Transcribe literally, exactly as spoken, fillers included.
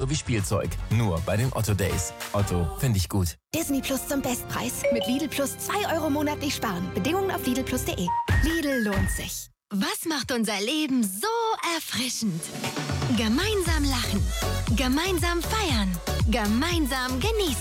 wie Spielzeug. Nur bei den Otto Days. Otto, finde ich gut. Disney Plus zum Bestpreis. Mit Lidl Plus zwei Euro monatlich sparen. Bedingungen auf Lidl Plus punkt de. Lidl lohnt sich. Was macht unser Leben so erfrischend? Gemeinsam lachen. Gemeinsam feiern. Gemeinsam genießen.